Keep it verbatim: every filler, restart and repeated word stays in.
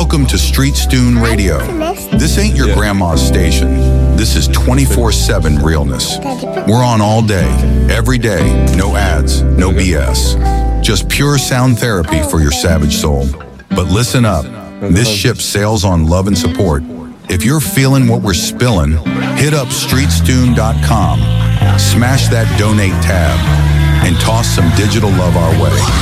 Welcome to Street Stoon Radio. This ain't your grandma's station. This is twenty-four seven realness. We're on all day, every day. No ads, no B S. Just pure sound therapy for your savage soul. But listen up. This ship sails on love and support. If you're feeling what we're spilling, hit up street stoon dot com, smash that donate tab, and toss some digital love our way.